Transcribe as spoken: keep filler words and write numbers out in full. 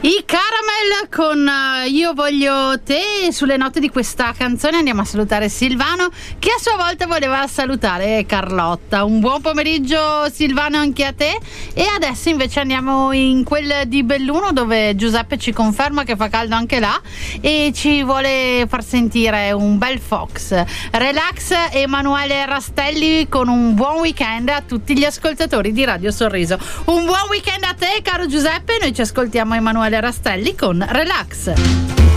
I Caramel con uh, Io voglio te. Sulle note di questa canzone andiamo a salutare Silvano, che a sua volta voleva salutare Carlotta. Un buon pomeriggio Silvano anche a te. E adesso invece andiamo in quel di Belluno, dove Giuseppe ci conferma che fa caldo anche là e ci vuole far sentire un bel Fox. Relax, Emanuele Rastelli, con un buon weekend a tutti gli ascoltatori di Radio Sorriso. Un buon weekend a te, caro Giuseppe. Noi ci ascoltiamo Emanuele Rastelli con Relax.